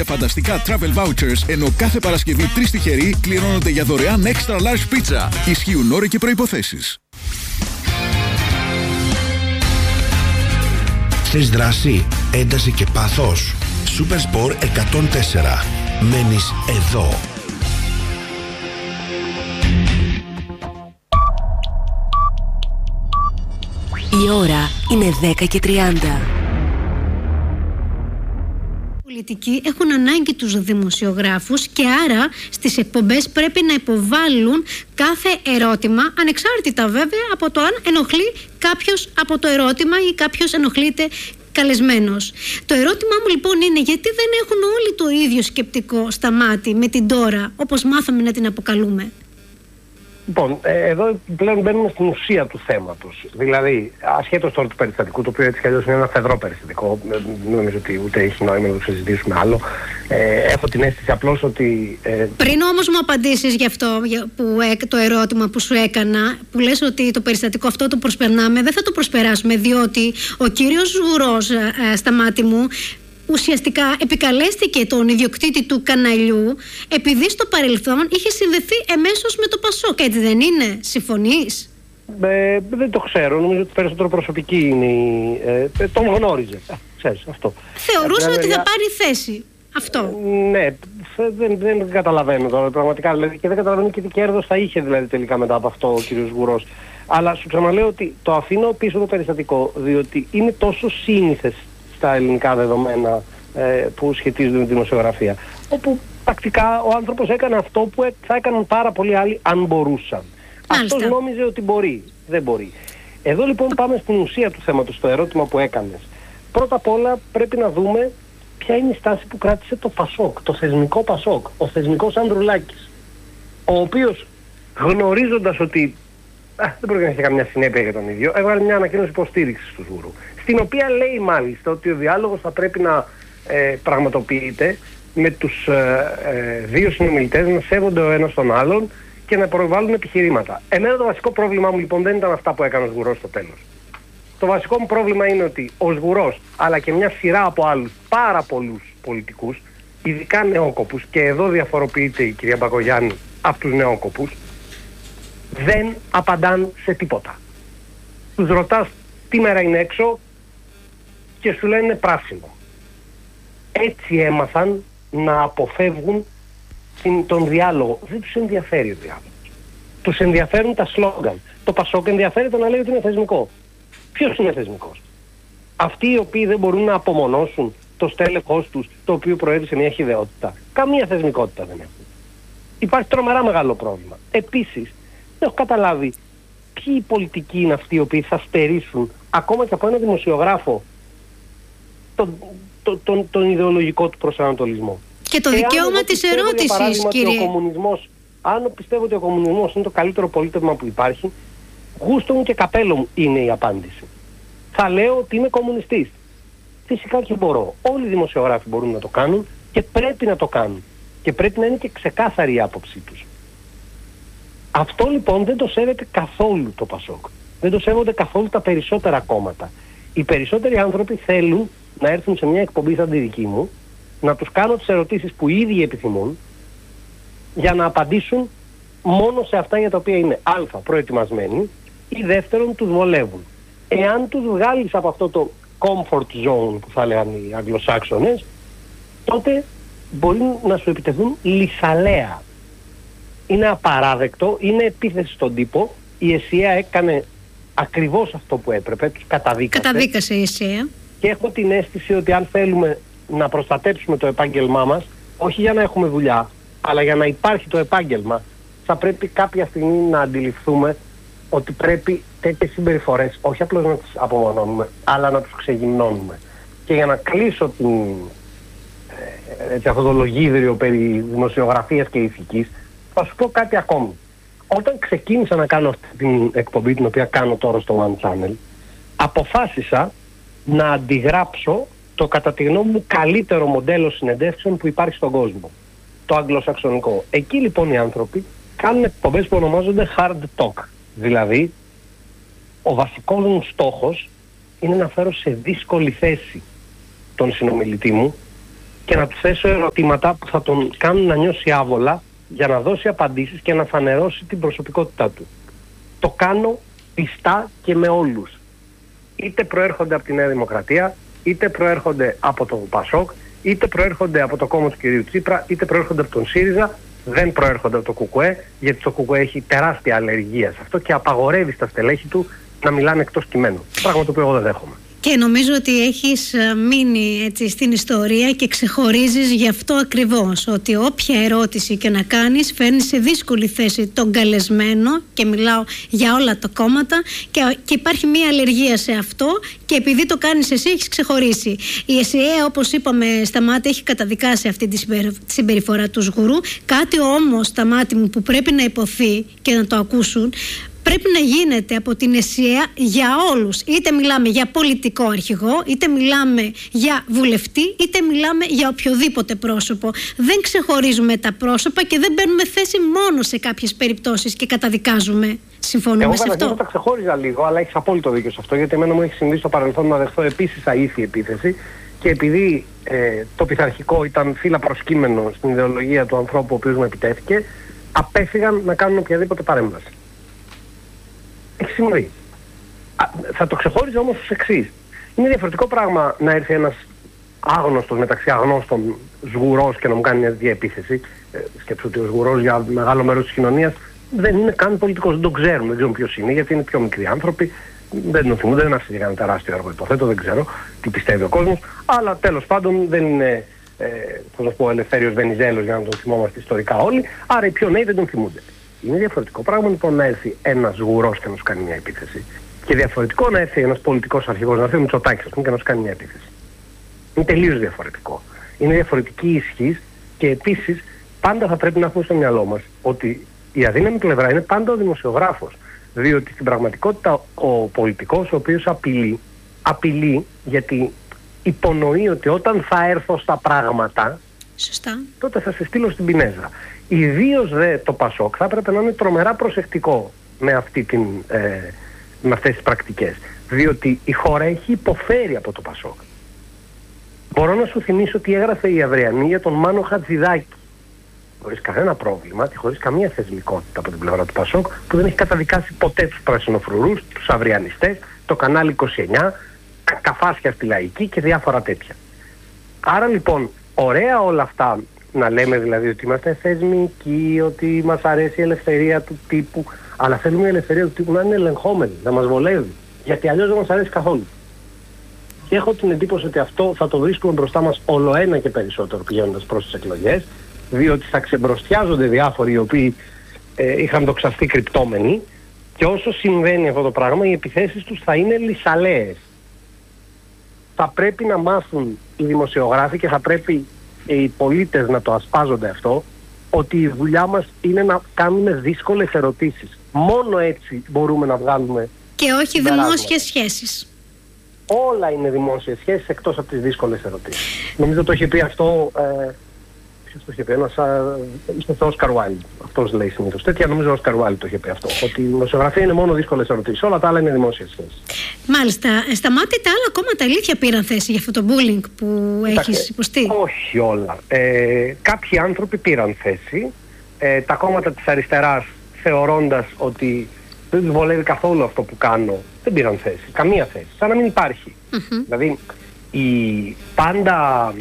για φανταστικά travel vouchers, ενώ κάθε Παρασκευή 3 τυχεροί κληρώνονται για δωρεάν extra large πίτσα. Ισχύουν όροι και προϋποθέσεις. Θες δράση, ένταση και πάθος? Supersport 104. Μένεις εδώ. Η ώρα είναι 10:30. Οι πολιτικοί έχουν ανάγκη τους δημοσιογράφους και άρα στις εκπομπές πρέπει να υποβάλουν κάθε ερώτημα, ανεξάρτητα βέβαια από το αν ενοχλεί κάποιος από το ερώτημα ή κάποιος ενοχλείται καλεσμένος. Το ερώτημά μου λοιπόν είναι γιατί δεν έχουν όλοι το ίδιο σκεπτικό στα μάτι με την Τώρα, όπως μάθαμε να την αποκαλούμε. Λοιπόν, εδώ πλέον μπαίνουμε στην ουσία του θέματος. Δηλαδή, ασχέτως τώρα του περιστατικού, το οποίο έτσι κι αλλιώς είναι ένα φεδρό περιστατικό, δεν νομίζω ότι ούτε έχει νόημα να το συζητήσουμε άλλο. Έχω την αίσθηση απλώς ότι. Πριν όμως μου απαντήσεις γι' αυτό, το ερώτημα που σου έκανα, που λες ότι το περιστατικό αυτό το προσπερνάμε, δεν θα το προσπεράσουμε, διότι ο κύριος Ζουρός, στα μάτι μου, ουσιαστικά επικαλέστηκε τον ιδιοκτήτη του καναλιού επειδή στο παρελθόν είχε συνδεθεί εμέσως με το Πασόκ. Έτσι δεν είναι? Συμφωνείς? Δεν το ξέρω. Νομίζω ότι περισσότερο προσωπική είναι. Τον γνώριζε. Ξέρεις αυτό. Θεωρούσα ότι θα πάρει θέση. Αυτό. Ναι, δεν καταλαβαίνω τώρα πραγματικά. Δηλαδή, και δεν καταλαβαίνω και τι κέρδος θα είχε δηλαδή τελικά μετά από αυτό ο κύριος Γουρός. Αλλά σου ξαναλέω ότι το αφήνω πίσω το περιστατικό, διότι είναι τόσο σύνηθες στα ελληνικά δεδομένα που σχετίζονται με τη δημοσιογραφία, όπου πρακτικά ο άνθρωπος έκανε αυτό που θα έκαναν πάρα πολλοί άλλοι αν μπορούσαν. Αυτός νόμιζε ότι μπορεί. Δεν μπορεί. Εδώ λοιπόν πάμε στην ουσία του θέματος, στο ερώτημα που έκανες. Πρώτα απ' όλα πρέπει να δούμε ποια είναι η στάση που κράτησε το Πασόκ, το θεσμικό Πασόκ, ο θεσμικός Ανδρουλάκης, ο οποίος γνωρίζοντας ότι δεν πρόκειται να έχει καμιά συνέπεια για τον ίδιο, έβγαλε μια ανακοίνωση υποστήριξης του Ζούρου, στην οποία λέει μάλιστα ότι ο διάλογος θα πρέπει να πραγματοποιείται με τους δύο συνομιλητές να σέβονται ο ένας τον άλλον και να προβάλλουν επιχειρήματα. Εμένα το βασικό πρόβλημά μου λοιπόν δεν ήταν αυτά που έκανε ο Σγουρός στο τέλος. Το βασικό μου πρόβλημα είναι ότι ο Σγουρός, αλλά και μια σειρά από άλλους πάρα πολλούς πολιτικούς, ειδικά νεόκοπους, και εδώ διαφοροποιείται η κυρία Μπακογιάννη από τους νεόκοπους, δεν απαντάν σε τίποτα. Τους ρωτάς τι μέρα είναι έξω και σου λένε πράσινο. Έτσι έμαθαν να αποφεύγουν τον διάλογο. Δεν τους ενδιαφέρει ο διάλογος. Τους ενδιαφέρουν τα σλόγγαν. Το Πασόκ ενδιαφέρεται να λέει ότι είναι θεσμικό. Ποιος είναι θεσμικός? Αυτοί οι οποίοι δεν μπορούν να απομονώσουν το στέλεχος τους, το οποίο προέβησε μια χυδαιότητα. Καμία θεσμικότητα δεν έχουν. Υπάρχει τρομερά μεγάλο πρόβλημα. Επίσης, δεν έχω καταλάβει ποιοι πολιτικοί είναι αυτοί οι οποίοι θα στερήσουν ακόμα και από ένα δημοσιογράφο τον ιδεολογικό του προσανατολισμό. Και το δικαίωμα της ερώτησης, κύριε. Αν πιστεύω ότι ο κομμουνισμός είναι το καλύτερο πολίτευμα που υπάρχει, γούστο μου και καπέλο μου είναι η απάντηση. Θα λέω ότι είμαι κομμουνιστής. Φυσικά και μπορώ. Όλοι οι δημοσιογράφοι μπορούν να το κάνουν και πρέπει να το κάνουν. Και πρέπει να είναι και ξεκάθαρη η άποψή τους. Αυτό λοιπόν δεν το σέβεται καθόλου το Πασόκ. Δεν το σέβονται καθόλου τα περισσότερα κόμματα. Οι περισσότεροι άνθρωποι θέλουν να έρθουν σε μια εκπομπή σαν τη δική μου, να τους κάνω τις ερωτήσεις που οι ίδιοι επιθυμούν, για να απαντήσουν μόνο σε αυτά για τα οποία είναι α, προετοιμασμένοι, ή δεύτερον, τους βολεύουν. Εάν τους βγάλεις από αυτό το comfort zone που θα λέγανε οι Αγγλοσάξονες, τότε μπορεί να σου επιτεθούν λιθαλέα. Είναι απαράδεκτο, είναι επίθεση στον τύπο. Η ΕΣΥΑ έκανε ακριβώς αυτό που έπρεπε, τους καταδίκασε. Καταδίκασε η ΕΣΥΑ. Και έχω την αίσθηση ότι αν θέλουμε να προστατέψουμε το επάγγελμά μας, όχι για να έχουμε δουλειά, αλλά για να υπάρχει το επάγγελμα, θα πρέπει κάποια στιγμή να αντιληφθούμε ότι πρέπει τέτοιες συμπεριφορές όχι απλώς να τις απομονώνουμε, αλλά να τους ξεγυμνώνουμε. Και για να κλείσω αυτό το λογίδριο περί δημοσιογραφίας και ηθικής, θα σου πω κάτι ακόμη. Όταν ξεκίνησα να κάνω αυτή την εκπομπή, την οποία κάνω τώρα στο One Channel, αποφάσισα να αντιγράψω το κατά τη γνώμη μου καλύτερο μοντέλο συνεντεύξεων που υπάρχει στον κόσμο. Το αγγλοσαξονικό. Εκεί λοιπόν οι άνθρωποι κάνουν εκπομπές που ονομάζονται hard talk. Δηλαδή, ο βασικός μου στόχος είναι να φέρω σε δύσκολη θέση τον συνομιλητή μου και να του θέσω ερωτήματα που θα τον κάνουν να νιώσει άβολα για να δώσει απαντήσεις και να φανερώσει την προσωπικότητά του. Το κάνω πιστά και με όλους. Είτε προέρχονται από τη Νέα Δημοκρατία, είτε προέρχονται από το ΠΑΣΟΚ, είτε προέρχονται από το κόμμα του κυρίου Τσίπρα, είτε προέρχονται από τον ΣΥΡΙΖΑ, δεν προέρχονται από το ΚΚΕ, γιατί το ΚΚΕ έχει τεράστια αλλεργία σε αυτό και απαγορεύει στα στελέχη του να μιλάνε εκτός κειμένου. Πράγμα το οποίο εγώ δεν δέχομαι. Και νομίζω ότι έχεις μείνει έτσι στην ιστορία και ξεχωρίζεις γι' αυτό ακριβώς, ότι όποια ερώτηση και να κάνεις φέρνει σε δύσκολη θέση τον καλεσμένο, και μιλάω για όλα τα κόμματα, και υπάρχει μια αλλεργία σε αυτό, και επειδή το κάνεις εσύ έχεις ξεχωρίσει. Η ΕΣΥΑ, όπως είπαμε, Σταμάτη, έχει καταδικάσει αυτή τη συμπεριφορά του Σγουρού. Κάτι όμως, Σταμάτη μου, που πρέπει να υποθεί και να το ακούσουν, πρέπει να γίνεται από την ΕΣΥΑ για όλους. Είτε μιλάμε για πολιτικό αρχηγό, είτε μιλάμε για βουλευτή, είτε μιλάμε για οποιοδήποτε πρόσωπο. Δεν ξεχωρίζουμε τα πρόσωπα και δεν παίρνουμε θέση μόνο σε κάποιες περιπτώσεις και καταδικάζουμε. Συμφωνούμε σε αυτό? Εγώ τα ξεχώριζα λίγο, αλλά έχεις απόλυτο δίκιο σε αυτό, γιατί εμένα μου έχει συμβεί στο παρελθόν να δεχθώ επίσης αήθη επίθεση, και επειδή το πειθαρχικό ήταν φύλλα προσκύμενο στην ιδεολογία του ανθρώπου ο οποίος μου επιτέθηκε, απέφυγαν να κάνουν οποιαδήποτε παρέμβαση. Έχει συμβεί. Θα το ξεχώριζα όμως ως εξής. Είναι διαφορετικό πράγμα να έρθει ένας άγνωστος μεταξύ αγνώστων Σγουρός και να μου κάνει μια διεπίθεση. Σκέψου ότι ο Σγουρός για μεγάλο μέρος της κοινωνίας δεν είναι καν πολιτικός, δεν τον ξέρουν, δεν ξέρουν ποιος είναι, γιατί είναι πιο μικροί άνθρωποι, δεν τον θυμούνται, δεν άφησε για ένα τεράστιο έργο, υποθέτω, δεν ξέρω τι πιστεύει ο κόσμος, αλλά τέλος πάντων δεν είναι, πώς να πω, Ελευθέριος Βενιζέλος για να τον θυμόμαστε ιστορικά όλοι, άρα οι πιο νέοι δεν τον θυμούνται. Είναι διαφορετικό πράγμα λοιπόν να έρθει ένας Σγουρός και να σου κάνει μια επίθεση, και διαφορετικό να έρθει ένας πολιτικός αρχηγός, να έρθει ο Μητσοτάκης και να σου κάνει μια επίθεση. Είναι τελείως διαφορετικό. Είναι διαφορετική η ισχύς, και επίσης πάντα θα πρέπει να έχουμε στο μυαλό μας ότι η αδύναμη πλευρά είναι πάντα ο δημοσιογράφος. Διότι στην πραγματικότητα ο πολιτικός, ο οποίος απειλεί γιατί υπονοεί ότι όταν θα έρθω στα πράγματα, σωστά, τότε θα σε στείλω στην πινέζα. Ιδίως δε το ΠΑΣΟΚ θα έπρεπε να είναι τρομερά προσεκτικό με αυτές τις πρακτικές. Διότι η χώρα έχει υποφέρει από το ΠΑΣΟΚ. Μπορώ να σου θυμίσω ότι έγραφε η Αυριανή για τον Μάνο Χατζηδάκη, χωρίς κανένα πρόβλημα και χωρίς καμία θεσμικότητα από την πλευρά του ΠΑΣΟΚ, που δεν έχει καταδικάσει ποτέ τους πρασινοφρουρούς, τους αυριανιστές, το κανάλι 29, καφάσια στη Λαϊκή και διάφορα τέτοια. Άρα λοιπόν, ωραία όλα αυτά να λέμε, δηλαδή ότι είμαστε θεσμικοί, ότι μας αρέσει η ελευθερία του τύπου, αλλά θέλουμε η ελευθερία του τύπου να είναι ελεγχόμενη, να μας βολεύει, γιατί αλλιώς δεν μας αρέσει καθόλου. Και έχω την εντύπωση ότι αυτό θα το βρίσκουμε μπροστά μας ολοένα και περισσότερο πηγαίνοντας προς τις εκλογές, διότι θα ξεμπροστιάζονται διάφοροι οι οποίοι είχαν δοξαστεί κρυπτόμενοι, και όσο συμβαίνει αυτό το πράγμα οι επιθέσεις τους θα είναι λυσαλέες. Θα πρέπει να μάθουν οι δημοσιογράφοι και θα πρέπει οι πολίτες να το ασπάζονται αυτό, ότι η δουλειά μας είναι να κάνουμε δύσκολες ερωτήσεις. Μόνο έτσι μπορούμε να βγάλουμε... Και όχι δημόσιες σχέσεις. Όλα είναι δημόσιες σχέσεις εκτός από τις δύσκολες ερωτήσεις. Νομίζω το είχε πει αυτό... Ποιος το είχε πει? Ο Όσκαρ Βάιλντ. Αυτός λέει συνήθως τέτοια. Νομίζω ο Όσκαρ Βάιλντ το είχε πει αυτό. Ότι η δημοσιογραφία είναι μόνο δύσκολες ερωτήσεις. Όλα τα άλλα είναι δημόσιες σχέσεις. Μάλιστα. Σταμάτη, τα άλλα κόμματα αλήθεια πήραν θέση για αυτό το bullying που έχεις υποστεί? Όχι όλα. Κάποιοι άνθρωποι πήραν θέση. Τα κόμματα της αριστεράς, θεωρώντας ότι δεν τους βολεύει καθόλου αυτό που κάνω, δεν πήραν θέση. Καμία θέση. Σαν να μην υπάρχει. Δηλαδή η πάντα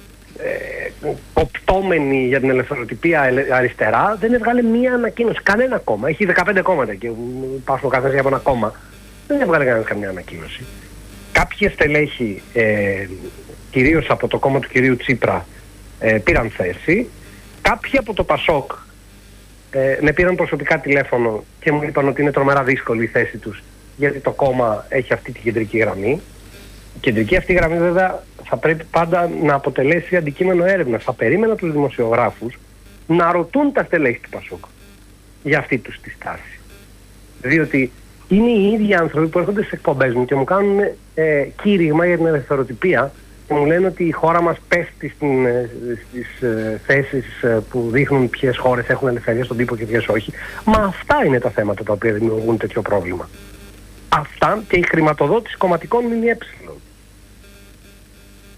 οπτόμενη για την ελευθεροτυπία αριστερά δεν έβγαλε μία ανακοίνωση. Κανένα κόμμα. Έχει 15 κόμματα και υπάρχουν καθένα από ένα κόμμα. Δεν έβγαλε καμία ανακοίνωση. Κάποιοι στελέχοι, κυρίως από το κόμμα του κυρίου Τσίπρα, πήραν θέση. Κάποιοι από το ΠΑΣΟΚ με πήραν προσωπικά τηλέφωνο και μου είπαν ότι είναι τρομερά δύσκολη η θέση τους, γιατί το κόμμα έχει αυτή τη κεντρική γραμμή. Η κεντρική αυτή γραμμή βέβαια θα πρέπει πάντα να αποτελέσει αντικείμενο έρευνας. Θα περίμενα τους δημοσιογράφους να ρωτούν τα στελέχη του ΠΑΣΟΚ για αυτή τους τη στάση. Διότι είναι οι ίδιοι άνθρωποι που έρχονται στις εκπομπές μου και μου κάνουν κήρυγμα για την ελευθεροτυπία και μου λένε ότι η χώρα μας πέφτει στις θέσεις που δείχνουν ποιες χώρες έχουν ελευθερία στον τύπο και ποιες όχι. Μα αυτά είναι τα θέματα τα οποία δημιουργούν τέτοιο πρόβλημα. Αυτά και η χρηματοδότηση κομματικών ΜΜΕ.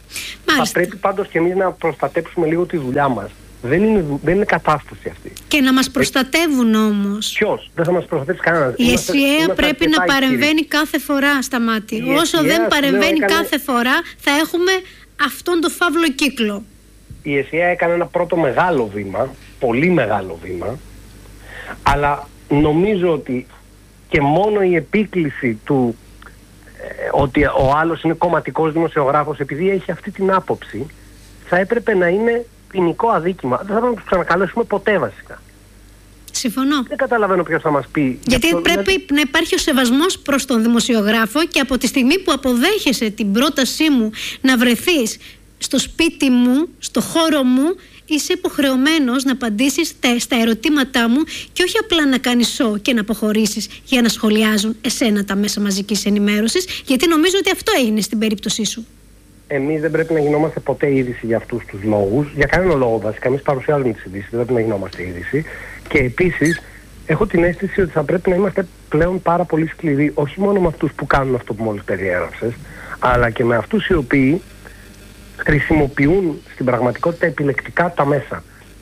Μάλιστα. Θα πρέπει πάντως και εμείς να προστατέψουμε λίγο τη δουλειά μας. Δεν είναι κατάσταση αυτή. Και να μας προστατεύουν όμως. Ποιος? Δεν θα μας προστατεύσει κανένας. Η ΕΣΥΑ πρέπει να παρεμβαίνει κάθε φορά στα μάτια. Όσο δεν παρεμβαίνει κάθε φορά, θα έχουμε αυτόν τον φαύλο κύκλο. Η ΕΣΥΑ έκανε ένα πρώτο μεγάλο βήμα, πολύ μεγάλο βήμα, αλλά νομίζω ότι και μόνο η επίκληση του ότι ο άλλος είναι κομματικός δημοσιογράφος, επειδή έχει αυτή την άποψη, θα έπρεπε να είναι ποινικό αδίκημα. Δεν θα πρέπει να τους ξανακαλέσουμε ποτέ βασικά. Συμφωνώ. Δεν καταλαβαίνω ποιος θα μας πει. Γιατί πρέπει να υπάρχει ο σεβασμός προς τον δημοσιογράφο, και από τη στιγμή που αποδέχεσαι την πρότασή μου να βρεθείς στο σπίτι μου, στο χώρο μου, είσαι υποχρεωμένος να απαντήσεις στα ερωτήματά μου και όχι απλά να κάνεις σο και να αποχωρήσεις για να σχολιάζουν εσένα τα μέσα μαζικής ενημέρωσης, γιατί νομίζω ότι αυτό έγινε στην περίπτωσή σου. Εμείς δεν πρέπει να γινόμαστε ποτέ είδηση για αυτούς τους λόγους, για κανένα λόγο βασικά. Εμείς παρουσιάζουμε τις ειδήσεις, δεν πρέπει να γινόμαστε είδηση. Και επίσης έχω την αίσθηση ότι θα πρέπει να είμαστε πλέον πάρα πολύ σκληροί, όχι μόνο με αυτούς που κάνουν αυτό που μόλις περιέγραψες, αλλά και με αυτούς οι οποίοι χρησιμοποιούν στην πραγματικότητα επιλεκτικά τα μέσα.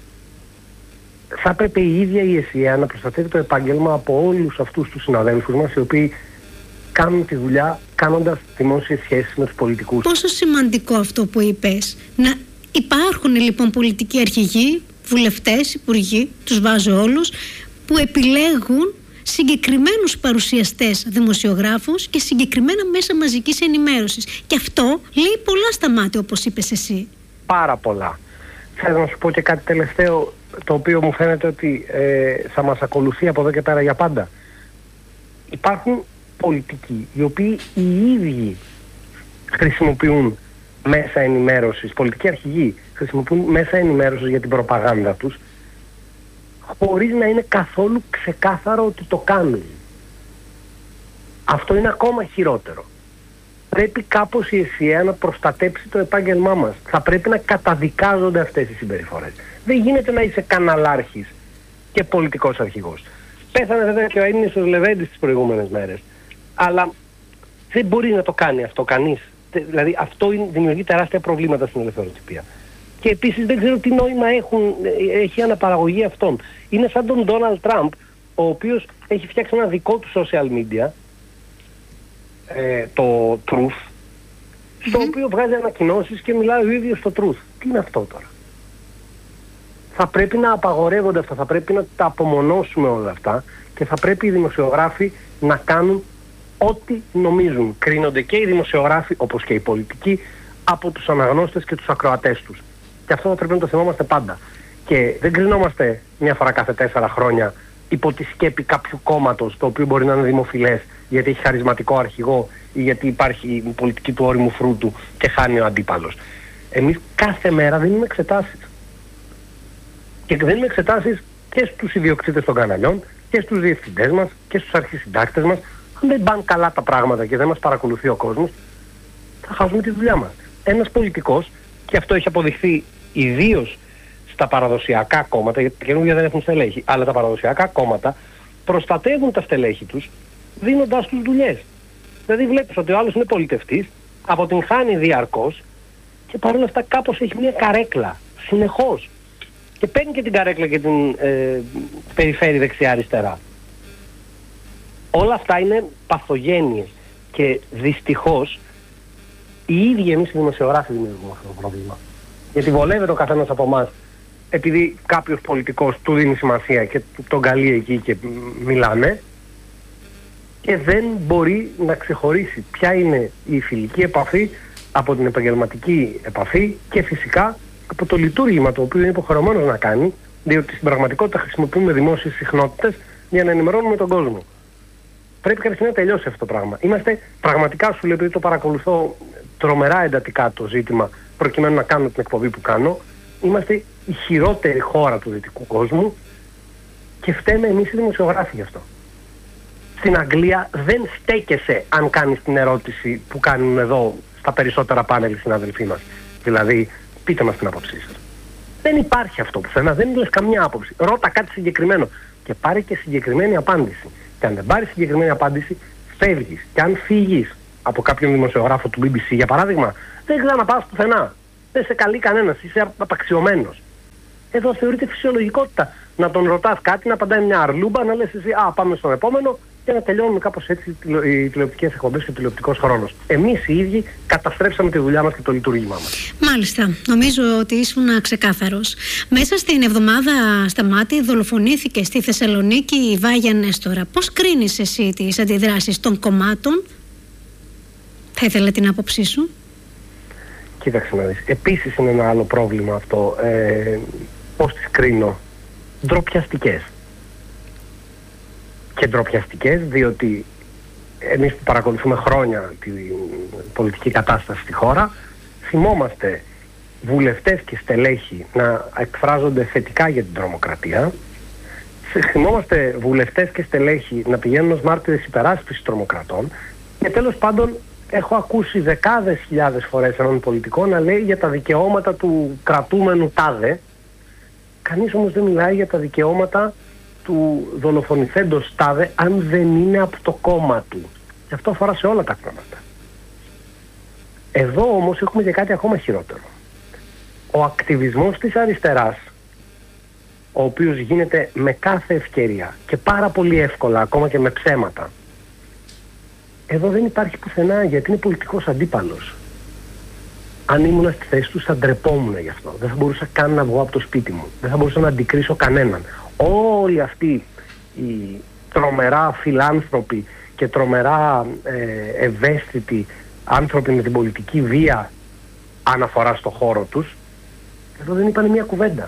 Θα έπρεπε η ίδια η ΕΣΥΑ να προστατεύει το επάγγελμα από όλους αυτούς τους συναδέλφους μας, οι οποίοι κάνουν τη δουλειά κάνοντας δημόσιες σχέσεις με τους πολιτικούς. Πόσο σημαντικό αυτό που είπες. Να υπάρχουν λοιπόν πολιτικοί αρχηγοί, βουλευτές, υπουργοί, τους βάζω όλους, που επιλέγουν συγκεκριμένους παρουσιαστές, δημοσιογράφους και συγκεκριμένα μέσα μαζικής ενημέρωσης. Και αυτό λέει πολλά στα μάτια, όπως είπες εσύ. Πάρα πολλά. Θέλω να σου πω και κάτι τελευταίο, το οποίο μου φαίνεται ότι θα μας ακολουθεί από εδώ και πέρα για πάντα. Υπάρχουν πολιτικοί οι οποίοι οι ίδιοι χρησιμοποιούν μέσα ενημέρωσης, πολιτικοί αρχηγοί χρησιμοποιούν μέσα ενημέρωσης για την προπαγάνδα τους, χωρίς να είναι καθόλου ξεκάθαρο ότι το κάνουν. Αυτό είναι ακόμα χειρότερο. Πρέπει κάπως η ΕΣΥΑ να προστατέψει το επάγγελμά μας. Θα πρέπει να καταδικάζονται αυτές οι συμπεριφορές. Δεν γίνεται να είσαι καναλάρχης και πολιτικός αρχηγός. Πέθανε βέβαια και ο Αΐννης Λεβέντης τις προηγούμενες μέρες. Αλλά δεν μπορεί να το κάνει αυτό κανείς. Δηλαδή αυτό δημιουργεί τεράστια προβλήματα στην ελευθεροτυπία. Και επίσης δεν ξέρω τι νόημα έχει η αναπαραγωγή αυτών. Είναι σαν τον Ντόναλντ Τραμπ, ο οποίος έχει φτιάξει ένα δικό του social media, το Truth, στο οποίο βγάζει ανακοινώσεις και μιλάει ο ίδιος στο Truth. Τι είναι αυτό τώρα? Θα πρέπει να απαγορεύονται αυτά, θα πρέπει να τα απομονώσουμε όλα αυτά και θα πρέπει οι δημοσιογράφοι να κάνουν ό,τι νομίζουν. Κρίνονται και οι δημοσιογράφοι, όπως και οι πολιτικοί, από τους αναγνώστες και τους ακροατές τους. Και αυτό θα πρέπει να το θυμόμαστε πάντα. Και δεν κρινόμαστε μια φορά κάθε 4 χρόνια υπό τη σκέπη κάποιου κόμματος, το οποίο μπορεί να είναι δημοφιλές, γιατί έχει χαρισματικό αρχηγό ή γιατί υπάρχει η πολιτική του όριμου φρούτου και χάνει ο αντίπαλος. Εμείς κάθε μέρα δίνουμε εξετάσεις. Και δίνουμε εξετάσεις και στους ιδιοκτήτες των καναλιών και στους διευθυντές μας και στους αρχισυντάκτες μας. Αν δεν πάνε καλά τα πράγματα και δεν μας παρακολουθεί ο κόσμος, θα χάσουμε τη δουλειά μας. Ένας πολιτικός, και αυτό έχει αποδειχθεί ιδίως στα παραδοσιακά κόμματα, γιατί τα καινούργια δεν έχουν στελέχη, αλλά τα παραδοσιακά κόμματα προστατεύουν τα στελέχη τους δίνοντάς τους δουλειές. Δηλαδή βλέπεις ότι ο άλλος είναι πολιτευτής, αποτυγχάνει διαρκώς και παρόλα αυτά κάπως έχει μια καρέκλα συνεχώς. Και παίρνει και την καρέκλα και την περιφέρει δεξιά-αριστερά. Όλα αυτά είναι παθογένειες και δυστυχώς οι ίδιοι εμείς οι δημοσιογράφοι δημιουργούμε αυτό το πρόβλημα. Γιατί βολεύεται ο καθένας από εμάς επειδή κάποιος πολιτικός του δίνει σημασία και τον καλεί εκεί και μιλάνε και δεν μπορεί να ξεχωρίσει ποια είναι η φιλική επαφή από την επαγγελματική επαφή και φυσικά από το λειτουργήμα το οποίο είναι υποχρεωμένος να κάνει, διότι στην πραγματικότητα χρησιμοποιούμε δημόσιες συχνότητες για να ενημερώνουμε τον κόσμο. Πρέπει καταρχήν να τελειώσει αυτό το πράγμα. Είμαστε πραγματικά, σου λέω, επειδή το παρακολουθώ τρομερά εντατικά το ζήτημα προκειμένου να κάνω την εκπομπή που κάνω, είμαστε η χειρότερη χώρα του δυτικού κόσμου και φταίμε εμείς οι δημοσιογράφοι γι' αυτό. Στην Αγγλία δεν στέκεσαι αν κάνεις την ερώτηση που κάνουν εδώ στα περισσότερα πάνελ οι συναδελφοί μας. Δηλαδή, πείτε μας την άποψή σας. Δεν υπάρχει αυτό πουθενά, δεν λες καμιά άποψη. Ρώτα κάτι συγκεκριμένο και πάρε και συγκεκριμένη απάντηση. Και αν δεν πάρεις συγκεκριμένη απάντηση, φεύγεις. Και αν φύγεις από κάποιον δημοσιογράφο του BBC, για παράδειγμα, δεν ξαναπάς πουθενά. δεν σε καλεί κανένας, είσαι απαξιωμένος. Εδώ θεωρείται φυσιολογικότητα να τον ρωτάς κάτι, να απαντάει μια αρλούμπα, να λες εσύ πάμε στον επόμενο και να τελειώνουμε κάπως έτσι οι τηλεοπτικές εκπομπές και ο τηλεοπτικός χρόνος. Εμείς οι ίδιοι καταστρέψαμε τη δουλειά μας και το λειτουργήμά μας. Μάλιστα. Νομίζω ότι ήσουν ξεκάθαρος. Μέσα στην εβδομάδα, Σταμάτη, δολοφονήθηκε στη Θεσσαλονίκη η Βάγια Νέστορα. Πώς κρίνεις εσύ τις αντιδράσεις των κομμάτων? Θα ήθελα την άποψή σου. Κοίταξε να δεις. Επίσης είναι ένα άλλο πρόβλημα αυτό. Πώς τις κρίνω? Ντροπιαστικές. Και ντροπιαστικές διότι εμείς που παρακολουθούμε χρόνια την πολιτική κατάσταση στη χώρα, θυμόμαστε βουλευτές και στελέχη να εκφράζονται θετικά για την τρομοκρατία, θυμόμαστε βουλευτές και στελέχη να πηγαίνουν ως μάρτυρες υπεράσπισης τρομοκρατών και τέλος πάντων έχω ακούσει δεκάδες χιλιάδες φορές έναν πολιτικό να λέει για τα δικαιώματα του κρατούμενου τάδε. Κανείς όμως δεν μιλάει για τα δικαιώματα του δολοφονηθέντος τάδε αν δεν είναι από το κόμμα του. Και αυτό αφορά σε όλα τα κόμματα. Εδώ όμως έχουμε και κάτι ακόμα χειρότερο. Ο ακτιβισμός της αριστεράς, ο οποίος γίνεται με κάθε ευκαιρία και πάρα πολύ εύκολα, ακόμα και με ψέματα, εδώ δεν υπάρχει πουθενά γιατί είναι πολιτικός αντίπαλος. Αν ήμουν στη θέση του θα ντρεπόμουν γι' αυτό. Δεν θα μπορούσα καν να βγω από το σπίτι μου. Δεν θα μπορούσα να αντικρίσω κανέναν. Όλοι αυτοί οι τρομερά φιλάνθρωποι και τρομερά ευαίσθητοι άνθρωποι με την πολιτική βία αναφορά στο χώρο τους, εδώ δεν είπανε μια κουβέντα.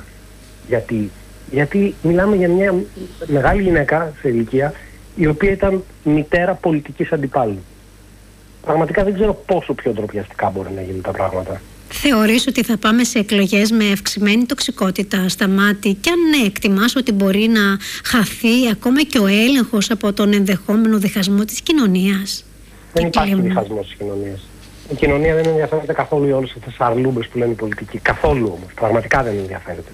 Γιατί μιλάμε για μια μεγάλη γυναίκα σε ηλικία η οποία ήταν μητέρα πολιτικής αντιπάλου. Πραγματικά δεν ξέρω πόσο πιο ντροπιαστικά μπορεί να γίνουν τα πράγματα. Θεωρείς ότι θα πάμε σε εκλογές με αυξημένη τοξικότητα, Σταμάτη, και αν ναι, εκτιμάς ότι μπορεί να χαθεί ακόμα και ο έλεγχος από τον ενδεχόμενο διχασμό της κοινωνίας? Δεν υπάρχει διχασμός της κοινωνίας. Η κοινωνία δεν ενδιαφέρεται καθόλου για όλες αυτές τις αρλούμπες που λένε οι πολιτικοί. Καθόλου όμως. Πραγματικά δεν ενδιαφέρεται.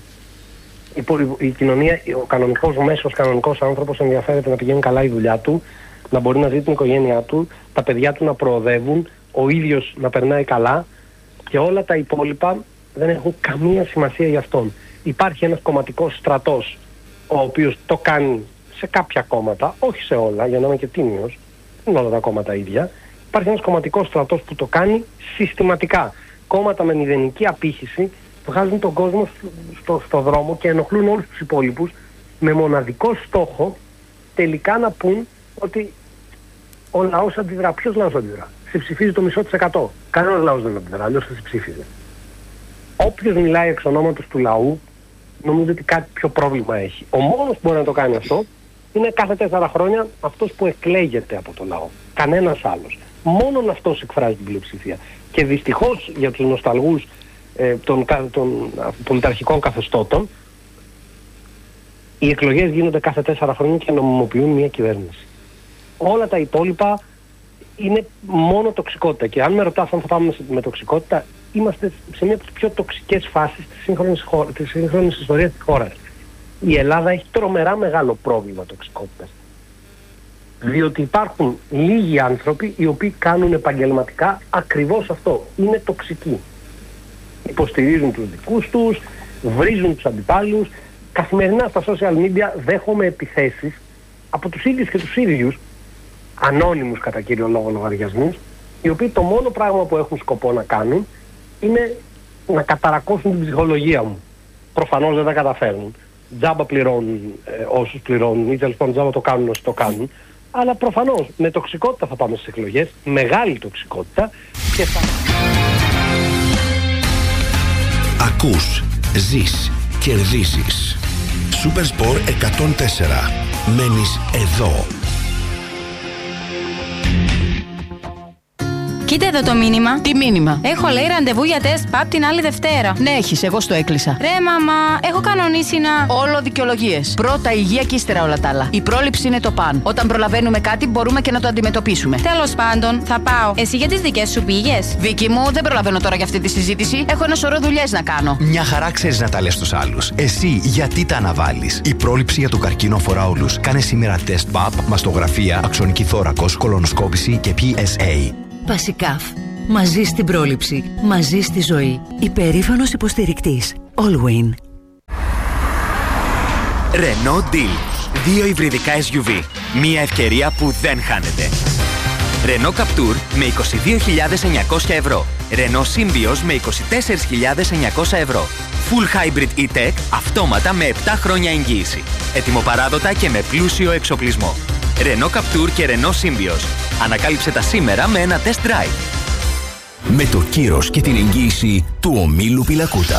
Η κοινωνία, ο κανονικός μέσος κανονικός άνθρωπος ενδιαφέρεται να πηγαίνει καλά η δουλειά του, να μπορεί να ζει την οικογένειά του, τα παιδιά του να προοδεύουν, ο ίδιος να περνάει καλά και όλα τα υπόλοιπα δεν έχουν καμία σημασία για αυτόν. Υπάρχει ένας κομματικός στρατός ο οποίος το κάνει σε κάποια κόμματα, όχι σε όλα, για να είμαι και τίμιος, δεν είναι όλα τα κόμματα ίδια. Υπάρχει ένας κομματικός στρατός που το κάνει συστηματικά. Κόμματα με μηδενική απήχηση βγάζουν τον κόσμο στο δρόμο και ενοχλούν όλους τους υπόλοιπους με μοναδικό στόχο τελικά να πούν ότι ο λαός αντιδρά. Ποιος λαός αντιδρά? Σε ψηφίζει το 0,5%. Κανένας λαός δεν αντιδρά, αλλιώς θα σε ψήφιζε. Όποιος μιλάει εξ ονόματος του λαού, νομίζω ότι κάτι πιο πρόβλημα έχει. Ο μόνος που μπορεί να το κάνει αυτό είναι κάθε 4 χρόνια αυτός που εκλέγεται από το λαό. Κανένας άλλος. Μόνον αυτός εκφράζει την πλειοψηφία. Και δυστυχώς για τους νοσταλγούς των πολιταρχικών καθεστώτων, οι εκλογές γίνονται κάθε 4 χρόνια και νομιμοποιούν μια κυβέρνηση. Όλα τα υπόλοιπα είναι μόνο τοξικότητα. Και αν με ρωτάς αν θα πάμε με τοξικότητα, είμαστε σε μια από τις πιο τοξικές φάσεις της σύγχρονης ιστορίας της χώρας. Η Ελλάδα έχει τρομερά μεγάλο πρόβλημα τοξικότητας. Διότι υπάρχουν λίγοι άνθρωποι οι οποίοι κάνουν επαγγελματικά ακριβώς αυτό. Είναι τοξικοί. Υποστηρίζουν τους δικούς τους, βρίζουν τους αντιπάλους. Καθημερινά στα social media δέχομαι επιθέσεις από τους ίδιους και τους ίδιους, ανώνυμους κατά κύριο λόγο λογαριασμούς, οι οποίοι το μόνο πράγμα που έχουν σκοπό να κάνουν είναι να καταρακώσουν την ψυχολογία μου. Προφανώς δεν τα καταφέρνουν. Τζάμπα πληρώνουν όσους πληρώνουν ή τέλος πάντων τζάμπα το κάνουν όσοι το κάνουν. Αλλά προφανώς με τοξικότητα θα πάμε στις εκλογές, μεγάλη τοξικότητα και θα... Ακούς, ζεις, κερδίζεις. Supersport 104. Μένεις εδώ. Κοίτα εδώ το μήνυμα. Τι μήνυμα? Έχω λέει ραντεβού για τεστ ΠΑΠ την άλλη Δευτέρα. Ναι, έχεις, εγώ στο έκλεισα. Ρε μαμά, έχω κανονίσει να... Όλο δικαιολογίες. Πρώτα η υγεία και ύστερα όλα τα άλλα. Η πρόληψη είναι το παν. Όταν προλαβαίνουμε κάτι, μπορούμε και να το αντιμετωπίσουμε. Τέλος πάντων, θα πάω. Εσύ για τις δικές σου πήγες? Δίκη μου, δεν προλαβαίνω τώρα για αυτή τη συζήτηση. Έχω ένα σωρό δουλειές να κάνω. Μια χαρά ξέρεις να τα λες στους άλλους. Εσύ γιατί τα αναβάλεις? Η πρόληψη για τον καρκίνο αφορά όλους. Κάνε σήμερα τεστ ΠΑΠ, μαστογραφία, αξονική θώρακος, κολονοσκόπηση και PSA. Βασικάφ. Μαζί στην πρόληψη, μαζί στη ζωή. Υπερήφανος υποστηρικτής. Allwyn. Renault Deal. 2 υβριδικά SUV. Μία ευκαιρία που δεν χάνεται. Renault Captur με 22.900 ευρώ. Renault Symbioz με 24.900 ευρώ. Full Hybrid E-Tech αυτόματα με 7 χρόνια εγγύηση. Ετοιμοπαράδοτα και με πλούσιο εξοπλισμό. Renault Captur και Renault Symbioz. Ανακάλυψε τα σήμερα με ένα test drive. Με το κύρος και την εγγύηση του ομίλου Πιλακούτα.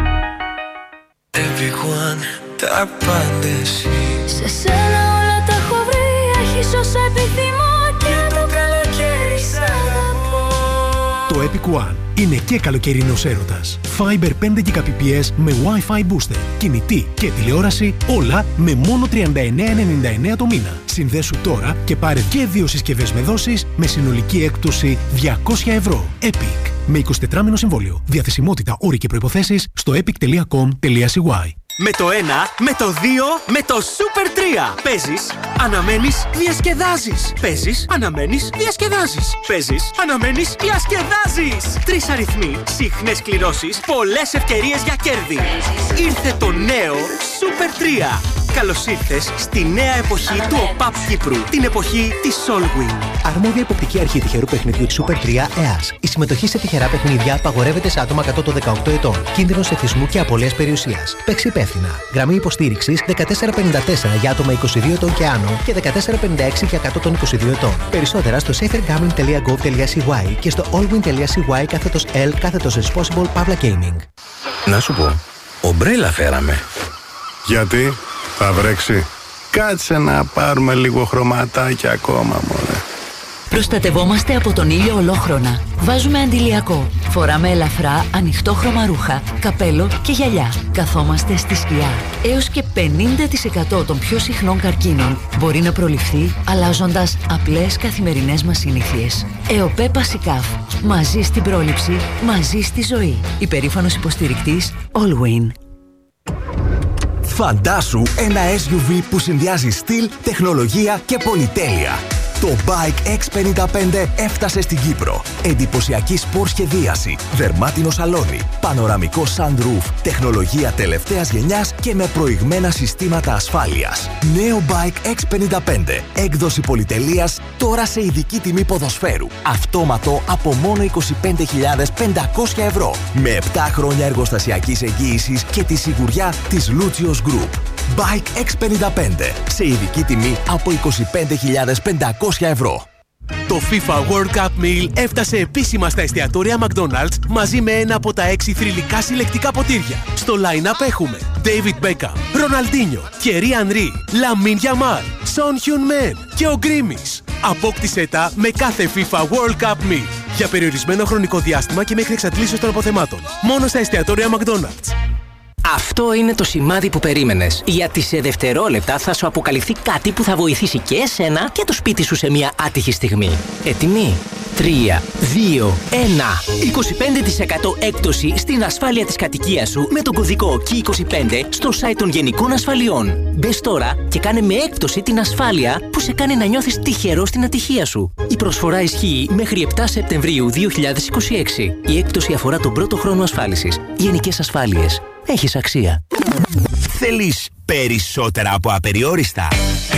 Τα πάντα εσύ. Σε σένα όλα τα έχω βρει. Έχεις όσα επιθυμώ και το καλοκαίρι σ' αγαπώ. Το Epic One είναι και καλοκαιρινός έρωτας. Fiber 5 Gbps με Wi-Fi booster, κινητή και τηλεόραση, όλα με μόνο 39,99 το μήνα. Συνδέσου τώρα και πάρε και 2 συσκευές με δόσεις με συνολική έκπτωση 200 ευρώ. Epic. Με 24μηνο συμβόλαιο. Διαθεσιμότητα, όροι και προϋποθέσεις στο epic.com.cy. Με το 1, με το 2, με το Super 3. Παίζεις, αναμένεις, διασκεδάζεις. Παίζεις, αναμένεις, διασκεδάζεις. Παίζεις, αναμένεις, διασκεδάζεις. 3 αριθμοί, συχνές κληρώσεις, πολλές ευκαιρίες για κέρδη. Ήρθε το νέο Super 3. Καλώς ήρθες στη νέα εποχή του ΟΠΑΠ Κύπρου. Την εποχή της Allwyn. Αρμόδια υποπτική αρχή τυχερού παιχνιδιού της Super 3 ΕΑΣ. Η συμμετοχή σε τυχερά παιχνίδια απαγορεύεται σε άτομα κάτω των 18 ετών. Κίνδυνος εθισμού και απώλειας περιουσίας. Παίξει υπεύθυνα. Γραμμή υποστήριξης 1454 για άτομα 22 ετών και άνω και 1456 για κάτω των 22 ετών. Περισσότερα στο safergambling.gov.cy και στο allwyn.cy/L/responsible Pavla Gaming. Να σου πω, ομπρέλα φέραμε. Γιατί? Θα βρέξει. Κάτσε να πάρουμε λίγο χρωματάκια ακόμα, μωρέ. Προστατευόμαστε από τον ήλιο ολόχρονα. Βάζουμε αντιλιακό. Φοράμε ελαφρά, ανοιχτόχρωμα ρούχα, καπέλο και γυαλιά. Καθόμαστε στη σκιά. Έως και 50% των πιο συχνών καρκίνων μπορεί να προληφθεί αλλάζοντας απλές καθημερινές μας συνήθειες. ΕΟΠΕ Πασικάφ. Μαζί στην πρόληψη, μαζί στη ζωή. Υπερήφανος υποστηρικτής Allwyn. Φαντάσου ένα SUV που συνδυάζει στυλ, τεχνολογία και πολυτέλεια. Το Bike X55 έφτασε στην Κύπρο. Εντυπωσιακή σπορ σχεδίαση, δερμάτινο σαλόνι, πανοραμικό sunroof, τεχνολογία τελευταίας γενιάς και με προηγμένα συστήματα ασφάλειας. Νέο Bike X55, έκδοση πολυτελείας, τώρα σε ειδική τιμή ποδοσφαίρου. Αυτόματο από μόνο 25.500 ευρώ. Με 7 χρόνια εργοστασιακής εγγύησης και τη σιγουριά της Lucios Group. Bike X55, σε ειδική τιμή από 25.500 ευρώ. Το FIFA World Cup Meal έφτασε επίσημα στα εστιατόρια McDonald's μαζί με ένα από τα 6 θρυλικά συλλεκτικά ποτήρια. Στο line-up έχουμε David Beckham, Ronaldinho, Thierry Henry, Lamine Yamal, Son Heung-min και ο Grimis. Απόκτησέ τα με κάθε FIFA World Cup Meal για περιορισμένο χρονικό διάστημα και μέχρι εξαντλήσεως των αποθεμάτων. Μόνο στα εστιατόρια McDonald's. Αυτό είναι το σημάδι που περίμενες. Γιατί σε δευτερόλεπτα θα σου αποκαλυφθεί κάτι που θα βοηθήσει και εσένα και το σπίτι σου σε μια άτυχη στιγμή. Έτοιμοι? 3, 2, 1. 25% έκπτωση στην ασφάλεια της κατοικίας σου με τον κωδικό KEY25 στο site των Γενικών Ασφαλιών. Μπες τώρα και κάνε με έκπτωση την ασφάλεια που σε κάνει να νιώθεις τυχερό στην ατυχία σου. Η προσφορά ισχύει μέχρι 7 Σεπτεμβρίου 2026. Η έκπτωση αφορά τον πρώτο χρόνο ασφάλισης. Γενικές Ασφάλειες. Έχεις αξία. Θέλεις περισσότερα από απεριόριστα?